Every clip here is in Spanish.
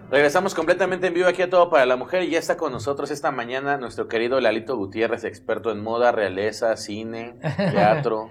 Regresamos completamente en vivo aquí a Todo para la Mujer y ya está con nosotros esta mañana nuestro querido Lalito Gutiérrez, experto en moda, realeza, cine, teatro,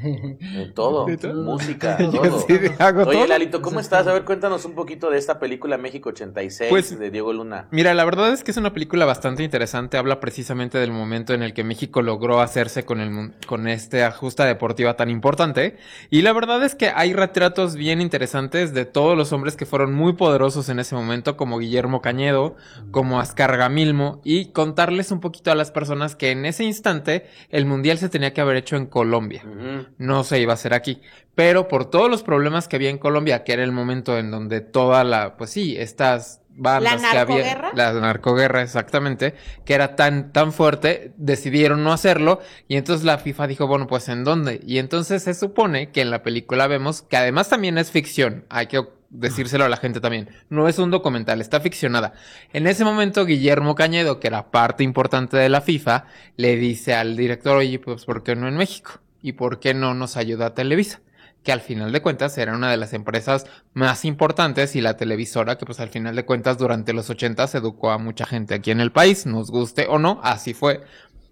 todo, ¿De todo? música, Yo todo. sí hago Oye, todo. Lalito, ¿cómo estás? A ver, cuéntanos un poquito de esta película México 86 Pues, de Diego Luna. Mira, la verdad es que es una película bastante interesante. Habla precisamente del momento en el que México logró hacerse con esta justa deportiva tan importante. Y la verdad es que hay retratos bien interesantes de todos los hombres que fueron muy poderosos en ese momento, como Guillermo Cañedo, como Ascar Gamilmo, y contarles un poquito a las personas que en ese instante el mundial se tenía que haber hecho en Colombia. No se iba a hacer aquí. Pero por todos los problemas que había en Colombia, que era el momento en donde toda pues sí, estas bandas que había, la narcoguerra exactamente, que era tan fuerte, decidieron no hacerlo y entonces la FIFA dijo, bueno, pues ¿en dónde? Y entonces se supone que en la película vemos que además también es ficción, hay que decírselo a la gente también, no es un documental, está ficcionada. En ese momento Guillermo Cañedo, que era parte importante de la FIFA, le dice al director, oye, pues ¿por qué no en México? ¿Y por qué no nos ayuda a Televisa? Que al final de cuentas era una de las empresas más importantes y la televisora que pues al final de cuentas durante los 80 educó a mucha gente aquí en el país, nos guste o no, así fue.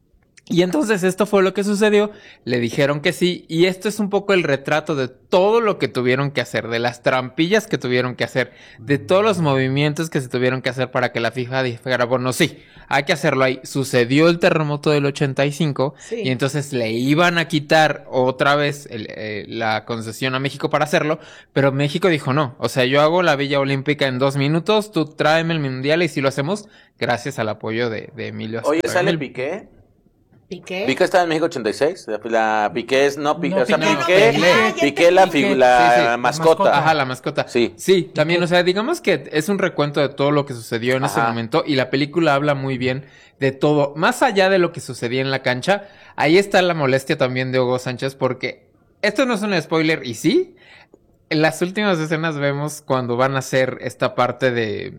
Y entonces esto fue lo que sucedió, le dijeron que sí, y esto es un poco el retrato de todo lo que tuvieron que hacer, de las trampillas que tuvieron que hacer, de todos los movimientos que se tuvieron que hacer para que la FIFA dijera, bueno, sí, hay que hacerlo ahí. Sucedió el terremoto del 85 sí. Y entonces le iban a quitar otra vez la concesión a México para hacerlo, pero México dijo no, o sea, yo hago la Villa Olímpica en 2 minutos, tú tráeme el Mundial y si lo hacemos, gracias al apoyo de Emilio. Oye, ¿sale Piqué? ¿Piqué? ¿Piqué está en México 86? La Piqué es, no, Piqué, no, o sea, Piqué, Piqué la mascota. Ajá, la mascota. Sí. Sí, también, o sea, digamos que es un recuento de todo lo que sucedió en ese momento y la película habla muy bien de todo. Más allá de lo que sucedía en la cancha, ahí está la molestia también de Hugo Sánchez porque esto no es un spoiler y sí, en las últimas escenas vemos cuando van a hacer esta parte de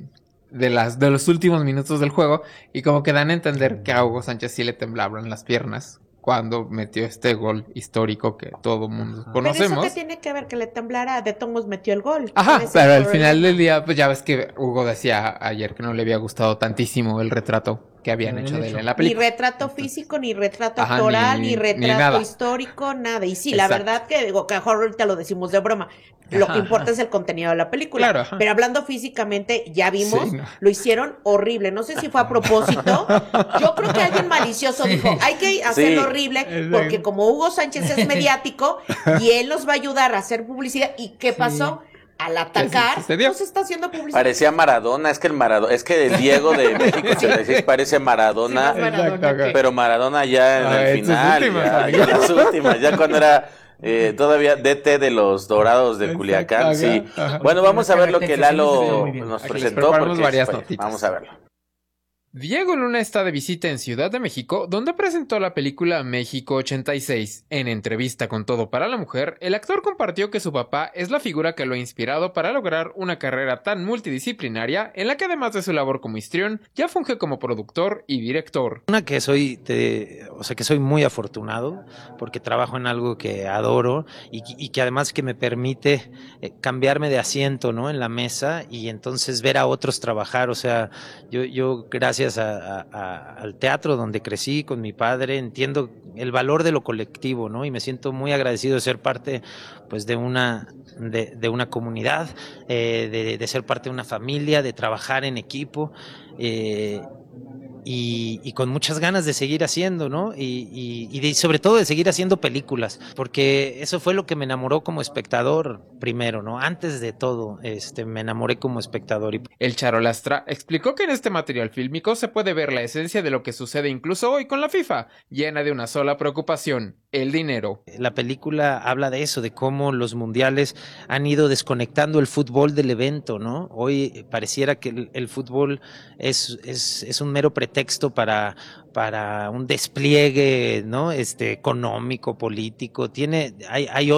los últimos minutos del juego y como que dan a entender que a Hugo Sánchez sí le temblaban las piernas cuando metió este gol histórico que todo mundo conocemos. ¿Pero eso qué tiene que ver? Que le temblara, de Tomos metió el gol. Ajá, pero al final del día, pues ya ves que Hugo decía ayer que no le había gustado tantísimo el retrato que habían hecho de él en la película. Ni retrato físico, ni retrato actoral, ni retrato histórico, nada. Y sí, exacto. La verdad que digo que ahorita lo decimos de broma. Lo que importa es el contenido de la película. Claro, pero hablando físicamente, ya vimos, lo hicieron horrible. No sé si fue a propósito. Yo creo que alguien malicioso dijo, hay que hacerlo horrible, porque como Hugo Sánchez es mediático y él nos va a ayudar a hacer publicidad. ¿Y qué pasó? Al atacar, no se está haciendo publicidad. Parecía Maradona, es que el Diego de México 86 parece Maradona, pero Maradona ya en el final, ya en las últimas, ya cuando era todavía DT de los Dorados de Culiacán, sí. Bueno, vamos a ver lo que Lalo nos presentó, porque varias notitas. Vamos a verlo. Diego Luna está de visita en Ciudad de México, donde presentó la película México 86. En entrevista con Todo para la Mujer, el actor compartió que su papá es la figura que lo ha inspirado para lograr una carrera tan multidisciplinaria, en la que además de su labor como histrión, ya funge como productor y director. Que soy muy afortunado, porque trabajo en algo que adoro y que además que me permite cambiarme de asiento, ¿no? En la mesa y entonces ver a otros trabajar, o sea, yo gracias al teatro donde crecí con mi padre, entiendo el valor de lo colectivo, ¿no? Y me siento muy agradecido de ser parte, pues, de una comunidad, de ser parte de una familia, de trabajar en equipo, y con muchas ganas de seguir haciendo, ¿no? Y sobre todo de seguir haciendo películas, porque eso fue lo que me enamoró como espectador primero, ¿no? Antes de todo, me enamoré como espectador. El Charolastra explicó que en este material fílmico se puede ver la esencia de lo que sucede incluso hoy con la FIFA, llena de una sola preocupación: el dinero. La película habla de eso, de cómo los mundiales han ido desconectando el fútbol del evento, ¿no? Hoy pareciera que el fútbol es un mero pretexto para un despliegue, ¿no? Económico, político. Hay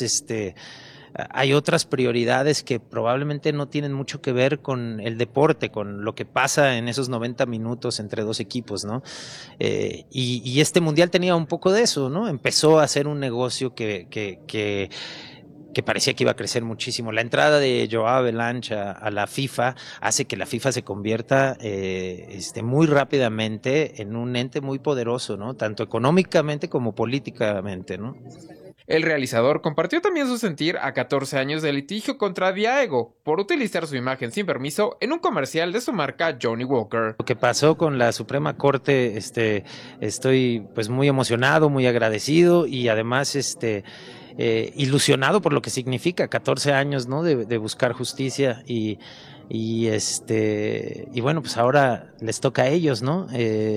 otras prioridades que probablemente no tienen mucho que ver con el deporte, con lo que pasa en esos 90 minutos entre dos equipos, ¿no? Y este mundial tenía un poco de eso, ¿no? Empezó a ser un negocio que que parecía que iba a crecer muchísimo. La entrada de Joao Havelange a la FIFA hace que la FIFA se convierta muy rápidamente en un ente muy poderoso, ¿no? Tanto económicamente como políticamente, ¿no? El realizador compartió también su sentir a 14 años de litigio contra Diageo por utilizar su imagen sin permiso en un comercial de su marca Johnnie Walker. Lo que pasó con la Suprema Corte, estoy pues muy emocionado, muy agradecido y además ilusionado por lo que significa 14 años, ¿no? de buscar justicia y bueno, pues ahora les toca a ellos, ¿no?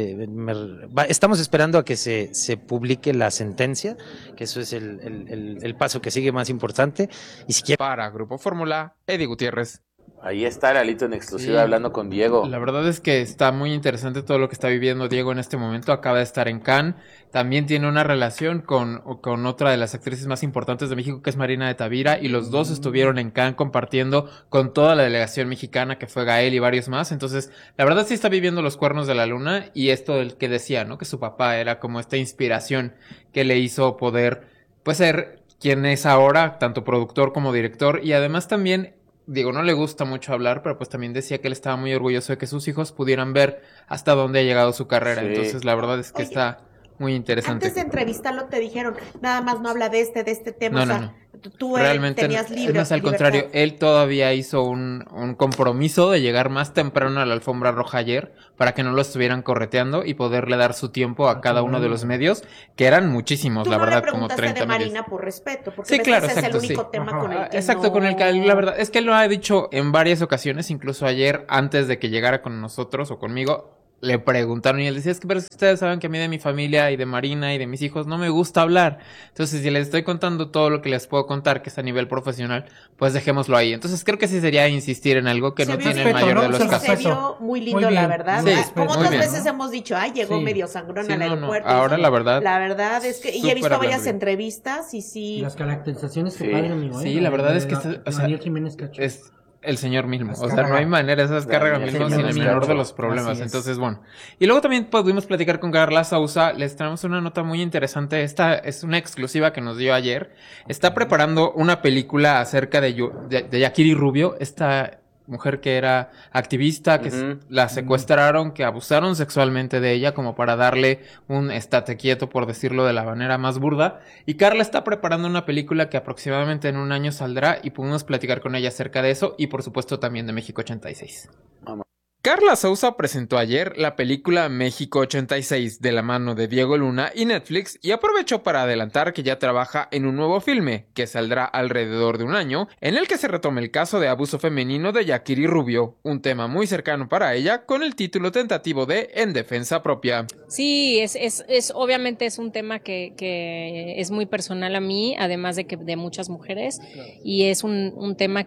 Estamos esperando a que se publique la sentencia, que eso es el paso que sigue más importante. Y si quiere... Para Grupo Fórmula, Eddie Gutiérrez. Ahí está Lalito en exclusiva hablando con Diego. La verdad es que está muy interesante todo lo que está viviendo Diego en este momento. Acaba de estar en Cannes. También tiene una relación con otra de las actrices más importantes de México, que es Marina de Tavira. Y los dos estuvieron en Cannes compartiendo con toda la delegación mexicana, que fue Gael y varios más. Entonces, la verdad sí está viviendo los cuernos de la luna. Y esto del que decía, ¿no? Que su papá era como esta inspiración que le hizo poder, pues, ser quien es ahora, tanto productor como director. Y además también... Digo, no le gusta mucho hablar, pero pues también decía que él estaba muy orgulloso de que sus hijos pudieran ver hasta dónde ha llegado su carrera. Sí. Entonces, la verdad es que está muy interesante. Antes de entrevistarlo te dijeron, nada más no habla de este tema. No. Tú realmente tenías libre. Más al contrario, él todavía hizo un compromiso de llegar más temprano a la alfombra roja ayer para que no lo estuvieran correteando y poderle dar su tiempo a cada uno de los medios, que eran muchísimos, la verdad, como 30 de Marina medios. Por respeto, porque sí, claro, exacto, es el único tema con el que exacto, con el que la verdad es que él lo ha dicho en varias ocasiones, incluso ayer antes de que llegara con nosotros o conmigo. Le preguntaron y él decía, es que pero ustedes saben que a mí de mi familia y de Marina y de mis hijos no me gusta hablar. Entonces, si les estoy contando todo lo que les puedo contar, que es a nivel profesional, pues dejémoslo ahí. Entonces, creo que sí sería insistir en algo que no tiene el mayor de los casos. Se vio muy lindo, la verdad. Sí, como otras veces hemos dicho, llegó medio sangrón al aeropuerto. Ahora, la verdad es que, y he visto varias entrevistas y sí. Las caracterizaciones que padre, amigo. Sí, la verdad es que Daniel Jiménez Cacho. Es el señor mismo, o sea, no hay manera, esas cargas mismo sin el menor de los problemas. Entonces, bueno, y luego también pudimos platicar con Carla Sousa. Les traemos una nota muy interesante. Esta es una exclusiva que nos dio ayer. Está preparando una película acerca de Yakiri Rubio, esta mujer que era activista, que la secuestraron, que abusaron sexualmente de ella como para darle un estate quieto, por decirlo de la manera más burda. Y Carla está preparando una película que aproximadamente en un año saldrá y pudimos platicar con ella acerca de eso y por supuesto también de México 86. Carla Sousa presentó ayer la película México 86 de la mano de Diego Luna y Netflix y aprovechó para adelantar que ya trabaja en un nuevo filme que saldrá alrededor de un año en el que se retome el caso de abuso femenino de Yakiri Rubio, un tema muy cercano para ella con el título tentativo de En Defensa Propia. Sí, es obviamente es un tema que es muy personal a mí, además de que de muchas mujeres, y es un tema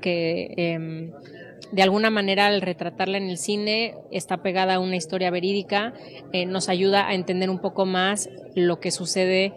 que de alguna manera al retratarla en el cine está pegada a una historia verídica, nos ayuda a entender un poco más lo que sucede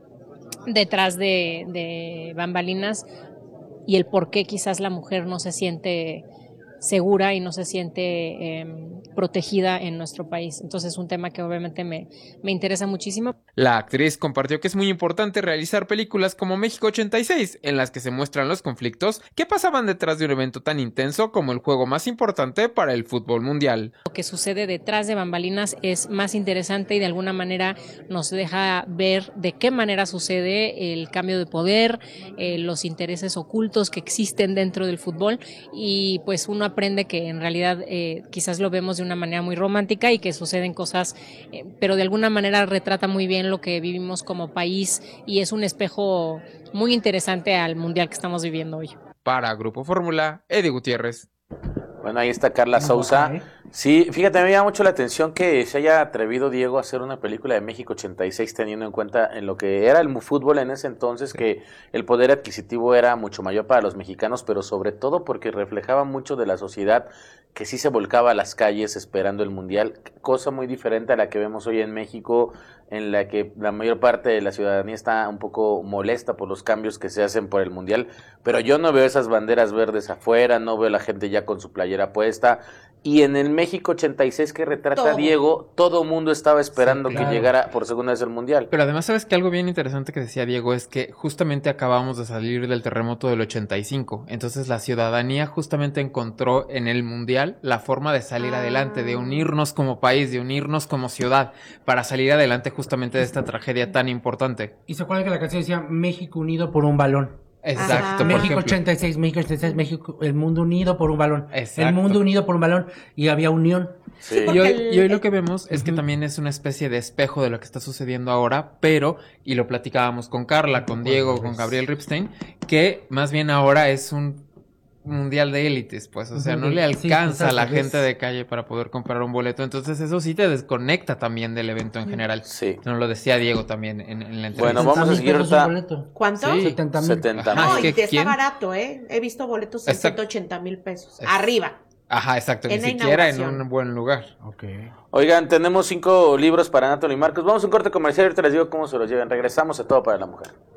detrás de bambalinas y el por qué quizás la mujer no se siente segura y no se siente protegida en nuestro país. Entonces es un tema que obviamente me interesa muchísimo. La actriz compartió que es muy importante realizar películas como México 86, en las que se muestran los conflictos que pasaban detrás de un evento tan intenso como el juego más importante para el fútbol mundial. Lo que sucede detrás de bambalinas es más interesante y de alguna manera nos deja ver de qué manera sucede el cambio de poder, los intereses ocultos que existen dentro del fútbol, y pues uno aprende que en realidad quizás lo vemos de una manera muy romántica y que suceden cosas, pero de alguna manera retrata muy bien lo que vivimos como país y es un espejo muy interesante al mundial que estamos viviendo hoy. Para Grupo Fórmula, Eddie Gutiérrez. Bueno, ahí está Carla Sousa. Sí, fíjate, me llama mucho la atención que se haya atrevido Diego a hacer una película de México 86 teniendo en cuenta en lo que era el fútbol en ese entonces, que el poder adquisitivo era mucho mayor para los mexicanos, pero sobre todo porque reflejaba mucho de la sociedad que sí se volcaba a las calles esperando el mundial, cosa muy diferente a la que vemos hoy en México, en la que la mayor parte de la ciudadanía está un poco molesta por los cambios que se hacen por el mundial, pero yo no veo esas banderas verdes afuera, no veo a la gente ya con su playera puesta, Y en el México 86 que retrata Diego, todo mundo estaba esperando que llegara por segunda vez al Mundial. Pero además, ¿sabes que algo bien interesante que decía Diego? Es que justamente acabamos de salir del terremoto del 85. Entonces la ciudadanía justamente encontró en el Mundial la forma de salir adelante, de unirnos como país, de unirnos como ciudad, para salir adelante justamente de esta tragedia tan importante. Y se acuerdan que la canción decía México unido por un balón. Exacto. México 86, México 86, México, el mundo unido por un balón. Exacto. El mundo unido por un balón y había unión. Sí. Y hoy lo que vemos es que también es una especie de espejo de lo que está sucediendo ahora, pero, y lo platicábamos con Carla, con Diego, con Gabriel Ripstein, que más bien ahora es un mundial de élites, pues, o sea, no le alcanza a la gente de calle para poder comprar un boleto, entonces eso sí te desconecta también del evento en general. Sí. Nos lo decía Diego también en la entrevista. Bueno, vamos a seguir ahorita. ¿Cuánto? Sí, 70,000. No, y está barato, He visto boletos en 180,000 pesos. Arriba. Ajá, exacto, ni siquiera en un buen lugar. Okay. Oigan, tenemos 5 libros para Anthony Marcos. Vamos a un corte comercial y ahorita les digo cómo se los llevan. Regresamos a Todo para la Mujer.